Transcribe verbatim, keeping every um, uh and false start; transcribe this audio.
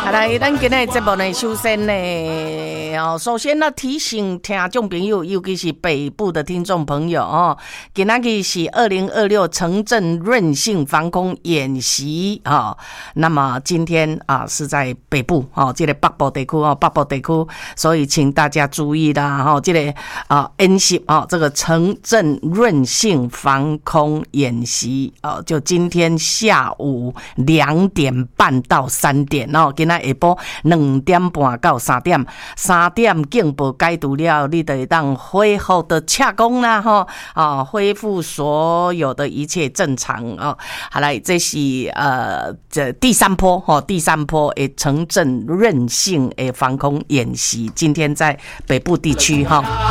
好来，咱今日节目呢，首先呢，哦，首先呢提醒听众朋友，尤其是北部的听众朋友哦，今仔日是二零二六城镇韧性防空演习啊、哦。那么今天啊是在北部哦，这个北部地区哦，北部地区，所以请大家注意啦哈、哦，这个啊演习啊，这个城镇韧性防空演习哦，就今天下午两点半到三点哦，今仔下晡两点半到三点，三点警报解除了，你就会当恢复的洽公啦吼，啊，恢复所有的一切正常哦。好来，这是呃这第三波吼，第三波的城镇韧性的防空演习，今天在北部地区哈。